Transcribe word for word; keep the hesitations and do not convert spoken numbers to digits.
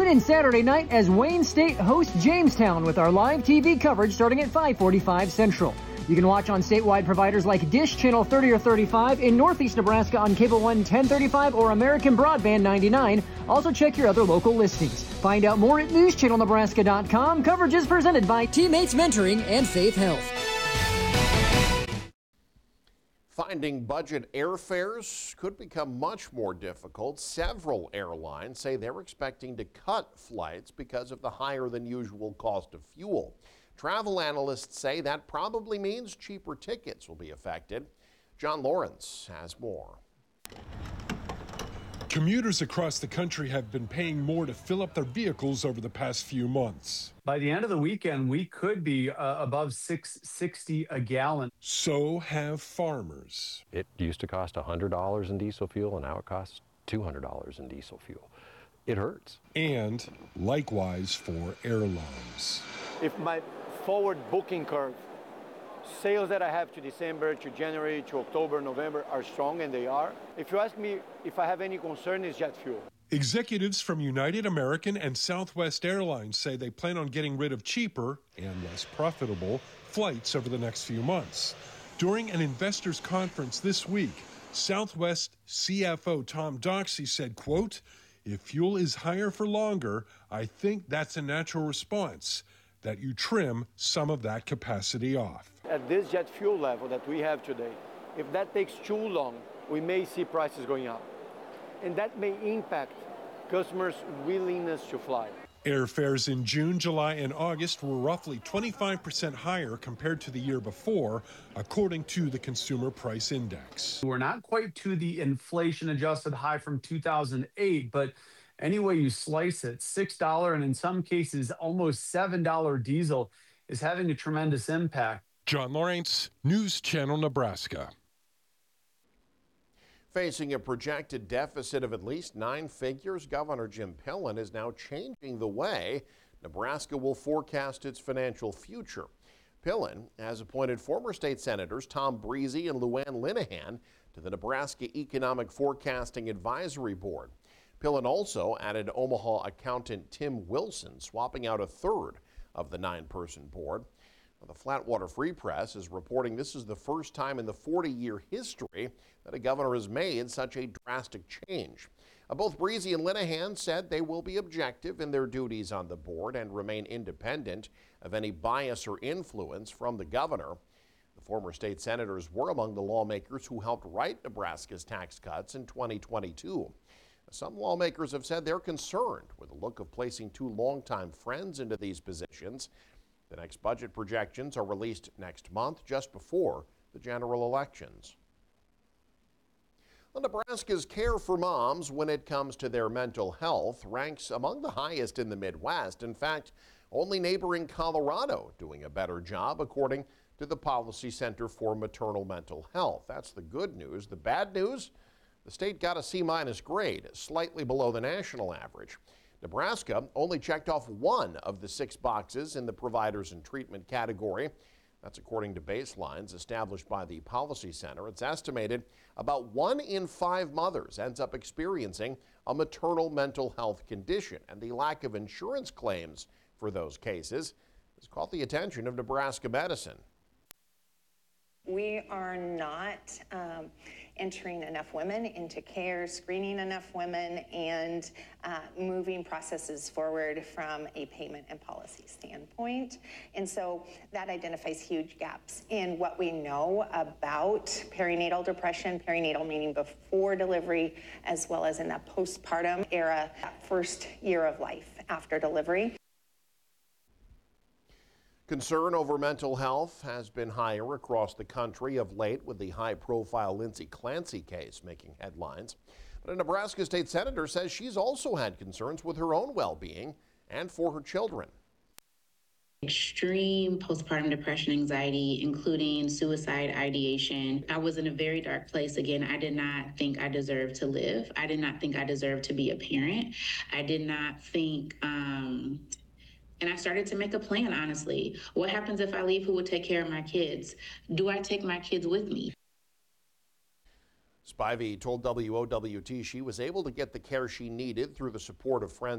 Tune in Saturday night as Wayne State hosts Jamestown with our live T V coverage starting at five forty-five Central. You can watch on statewide providers like Dish Channel thirty or thirty-five, in Northeast Nebraska on Cable One ten thirty-five or American Broadband ninety-nine. Also check your other local listings. Find out more at news channel nebraska dot com. Coverage is presented by Teammates Mentoring and Faith Health. Finding budget airfares could become much more difficult. Several airlines say they're expecting to cut flights because of the higher than usual cost of fuel. Travel analysts say that probably means cheaper tickets will be affected. John Lawrence has more. Commuters across the country have been paying more to fill up their vehicles over the past few months. By the end of the weekend, we could be uh, above six sixty a gallon. So have farmers. It used to cost one hundred dollars in diesel fuel, and now it costs two hundred dollars in diesel fuel. It hurts. And likewise for airlines. If my forward booking curve, sales that I have to December, to January, to October, November are strong, and they are. If you ask me if I have any concern, it's jet fuel. Executives from United American and Southwest Airlines say they plan on getting rid of cheaper and less profitable flights over the next few months. During an investors conference this week, Southwest C F O Tom Doxey said, quote, "If fuel is higher for longer, I think that's a natural response, that you trim some of that capacity off." At this jet fuel level that we have today, if that takes too long, we may see prices going up. And that may impact customers' willingness to fly. Airfares in June, July, and August were roughly twenty-five percent higher compared to the year before, according to the Consumer Price Index. We're not quite to the inflation-adjusted high from two thousand eight, but any way you slice it, six dollars and in some cases almost seven dollars diesel is having a tremendous impact. John Lawrence, News Channel Nebraska. Facing a projected deficit of at least nine figures, Governor Jim Pillen is now changing the way Nebraska will forecast its financial future. Pillen has appointed former state senators Tom Breezy and Luann Linehan to the Nebraska Economic Forecasting Advisory Board. Pillen also added Omaha accountant Tim Wilson, swapping out a third of the nine-person board. The Flatwater Free Press is reporting this is the first time in the forty-year history that a governor has made such a drastic change. Uh, both Breezy and Linehan said they will be objective in their duties on the board and remain independent of any bias or influence from the governor. The former state senators were among the lawmakers who helped write Nebraska's tax cuts in twenty twenty-two. Some lawmakers have said they're concerned with the look of placing two longtime friends into these positions. The next budget projections are released next month, just before the general elections. Well, Nebraska's care for moms when it comes to their mental health ranks among the highest in the Midwest. In fact, only neighboring Colorado doing a better job, according to the Policy Center for Maternal Mental Health. That's the good news. The bad news? The state got a C-minus grade, slightly below the national average. Nebraska only checked off one of the six boxes in the providers and treatment category. That's according to baselines established by the Policy Center. It's estimated about one in five mothers ends up experiencing a maternal mental health condition, and the lack of insurance claims for those cases has caught the attention of Nebraska Medicine. We are not um, entering enough women into care, screening enough women, and uh, moving processes forward from a payment and policy standpoint. And so that identifies huge gaps in what we know about perinatal depression, perinatal meaning before delivery, as well as in that postpartum era, that first year of life after delivery. Concern over mental health has been higher across the country of late, with the high-profile Lindsay Clancy case making headlines. But a Nebraska state senator says she's also had concerns with her own well-being and for her children. Extreme postpartum depression, anxiety, including suicide ideation. I was in a very dark place. Again, I did not think I deserved to live. I did not think I deserved to be a parent. I did not think... Um, And I started to make a plan, honestly. What happens if I leave? Who will take care of my kids? Do I take my kids with me? Spivey told W O W T she was able to get the care she needed through the support of friends